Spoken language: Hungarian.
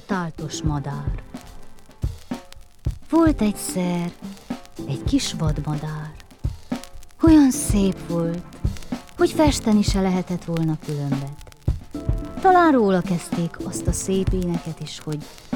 táltos madár. Volt egyszer egy kis vadmadár. Olyan szép volt, hogy festeni se lehetett volna különbet. Talán róla kezdték azt a szép éneket is, hogy